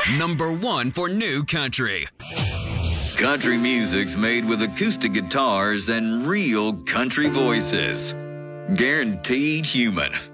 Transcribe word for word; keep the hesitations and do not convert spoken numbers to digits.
Number one for new country. Country music's made with acoustic guitars and real country voices. Guaranteed human.